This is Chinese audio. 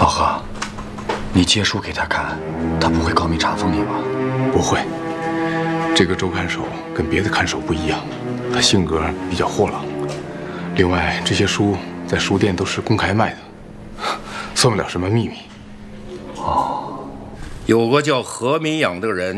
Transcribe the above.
老何，你借书给他看，他不会告密查封你吧？ 不会，这个周看守跟别的看守不一样，他性格比较豁朗。另外，这些书在书店都是公开卖的，算不了什么秘密。 有个叫何明养的人